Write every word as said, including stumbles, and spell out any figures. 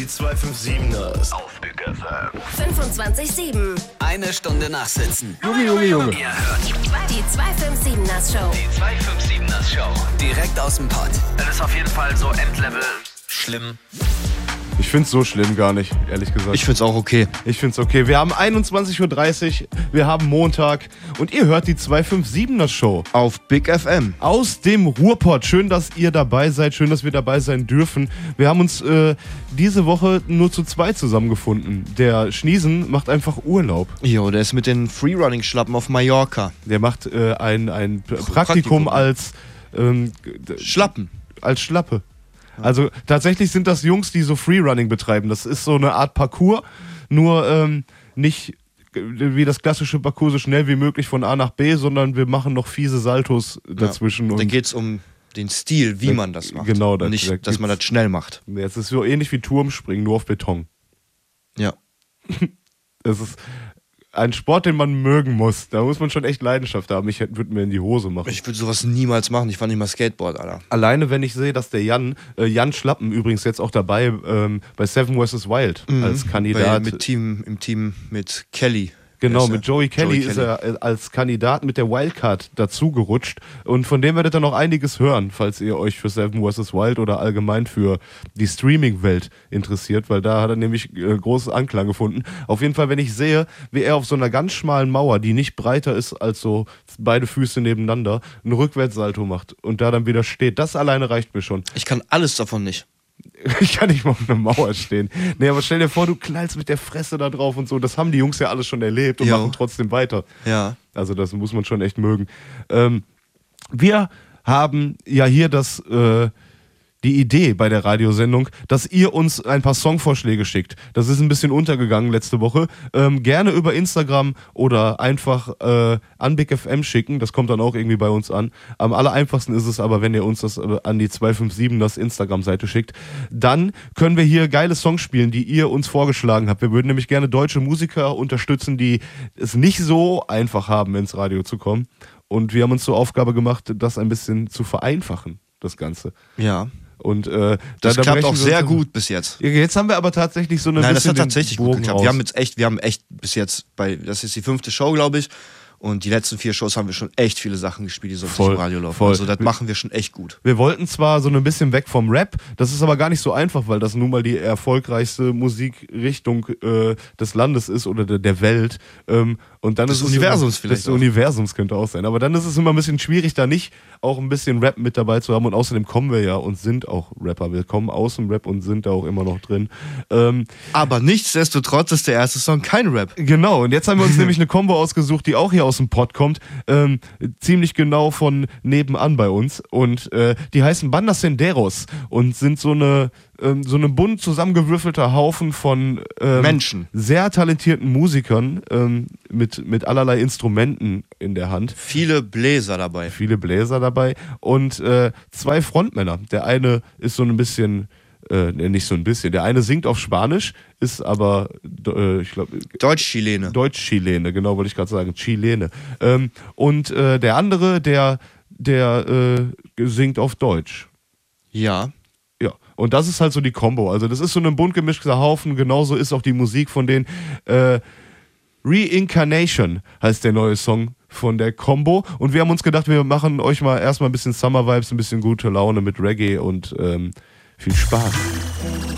Die zweihundertsiebenundfünfzigers auf Big F M. fünfundzwanzig sieben. Eine Stunde nachsitzen. Junge, Junge, Junge. Ihr hört Die zweihundertfünfundsiebzigers Show. die zweihundertfünfundsiebzigers Show. Direkt aus dem Pott. Das ist auf jeden Fall so Endlevel schlimm. Ich find's so schlimm gar nicht, ehrlich gesagt. Ich find's auch okay. Ich find's okay. Wir haben einundzwanzig Uhr dreißig, wir haben Montag und ihr hört die zweihundertfünfundsiebzigers Show. Auf Big F M. Aus dem Ruhrpott. Schön, dass ihr dabei seid. Schön, dass wir dabei sein dürfen. Wir haben uns äh, diese Woche nur zu zweit zusammengefunden. Der Schniesen macht einfach Urlaub. Jo, der ist mit den Freerunning-Schlappen auf Mallorca. Der macht äh, ein, ein Praktikum, Praktikum. als ähm, Schlappen. als Schlappe. Also tatsächlich sind das Jungs, die so Freerunning betreiben. Das ist so eine Art Parcours, nur ähm, nicht wie das klassische Parcours so schnell wie möglich von A nach B, sondern wir machen noch fiese Saltos dazwischen. Ja, da und geht's um den Stil, wie Da- man das macht. genau, da- Und nicht, da dass man das gibt's- schnell macht. es ist so ähnlich wie Turmspringen, nur auf Beton. Ja. Es ist ein Sport, den man mögen muss. Da muss man schon echt Leidenschaft haben. Ich würde mir in die Hose machen. Ich würde sowas niemals machen. Ich fand nicht mal Skateboard, Alter. Alleine, wenn ich sehe, dass der Jan, äh, Jan Schlappen übrigens jetzt auch dabei ähm, bei Seven versus. Wild als Kandidat. Bei, mit Team, Im Team mit Kelly. Genau, Wer ist mit er? Joey Kelly Joey ist er äh, als Kandidat mit der Wildcard dazugerutscht. Und von dem werdet ihr noch einiges hören, falls ihr euch für Seven versus. Wild oder allgemein für die Streaming-Welt interessiert, weil da hat er nämlich äh, großen Anklang gefunden. Auf jeden Fall, wenn ich sehe, wie er auf so einer ganz schmalen Mauer, die nicht breiter ist als so beide Füße nebeneinander, einen Rückwärtssalto macht und da dann wieder steht, das alleine reicht mir schon. Ich kann alles davon nicht. Ich kann nicht mal auf einer Mauer stehen. Nee, aber stell dir vor, du knallst mit der Fresse da drauf und so. Das haben die Jungs ja alles schon erlebt und Jo. machen trotzdem weiter. Ja. Also das muss man schon echt mögen. Ähm, wir haben ja hier das, äh, die Idee bei der Radiosendung, dass ihr uns ein paar Songvorschläge schickt. Das ist ein bisschen untergegangen letzte Woche. Ähm, gerne über Instagram oder einfach äh, an Big F M schicken. Das kommt dann auch irgendwie bei uns an. Am aller einfachsten ist es aber, wenn ihr uns das äh, an die zweihundertfünfundsiebzigers Instagram-Seite schickt. Dann können wir hier geile Songs spielen, die ihr uns vorgeschlagen habt. Wir würden nämlich gerne deutsche Musiker unterstützen, die es nicht so einfach haben, ins Radio zu kommen. Und wir haben uns zur Aufgabe gemacht, das ein bisschen zu vereinfachen, das Ganze. Ja. Und äh, Das da, da klappt brechen auch wir sehr uns- gut bis jetzt. Jetzt haben wir aber tatsächlich so eine Nein, das bisschen hat tatsächlich den gut Bogen geklappt. raus. Wir haben jetzt echt, wir haben echt bis jetzt bei, das ist die fünfte Show, glaube ich. Und die letzten vier Shows haben wir schon echt viele Sachen gespielt, die sonst Voll, nicht im Radio laufen. voll. Also das machen wir schon echt gut. Wir wollten zwar so ein bisschen weg vom Rap, das ist aber gar nicht so einfach, weil das nun mal die erfolgreichste Musikrichtung äh, des Landes ist oder der, der Welt. Ähm, und dann Des ist es Universums immer, vielleicht Des auch. Universums könnte auch sein. Aber dann ist es immer ein bisschen schwierig, da nicht auch ein bisschen Rap mit dabei zu haben. Und außerdem kommen wir ja und sind auch Rapper. Wir kommen aus dem Rap und sind da auch immer noch drin. Ähm, Aber nichtsdestotrotz ist der erste Song kein Rap. Genau, und jetzt haben wir uns nämlich eine Combo ausgesucht, die auch hier aus dem Pod kommt, ähm, ziemlich genau von nebenan bei uns. Und äh, die heißen Banda Senderos und sind so eine ähm, so eine bunt zusammengewürfelter Haufen von ähm, Menschen. sehr talentierten Musikern ähm, mit, mit allerlei Instrumenten in der Hand. Viele Bläser dabei. Viele Bläser dabei und äh, zwei Frontmänner. Der eine ist so ein bisschen, äh, nee, nicht so ein bisschen, der eine singt auf Spanisch, ist aber, äh, ich glaube, Deutsch-Chilene. Deutsch-Chilene, genau, wollte ich gerade sagen, Chilene. Ähm, und äh, der andere, der, der äh, singt auf Deutsch. Ja. Ja, und das ist halt so die Kombo. Also das ist so ein bunt gemischter Haufen, genauso ist auch die Musik von denen. Äh, Reincarnation heißt der neue Song von der Combo. Und wir haben uns gedacht, wir machen euch mal erstmal ein bisschen Summer Vibes, ein bisschen gute Laune mit Reggae und ähm, viel Spaß.